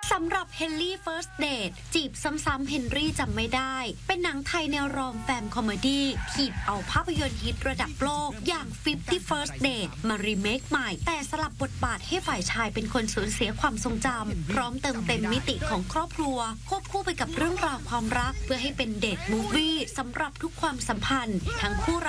สำหรับเฮนรี่เฟิร์สเดทจีบซ้ำๆเฮนรี่จำไม่ได้เป็นหนังไทยแนวรอมแฟมคอมเมดี้ที่เอาภาพยนตร์ฮิตระดับโลกอย่าง50 First Date มารีเมคใหม่แต่สลับบทบาทให้ฝ่ายชายเป็นคนสูญเสียความทรงจำพร้อมเติมเต็มมิติของครอบครัวควบคู่ไปกับเรื่องราวความรักเพื่อให้เป็นเดทมูฟวี่สำหรับทุกความสัมพันธ์ทั้งคู่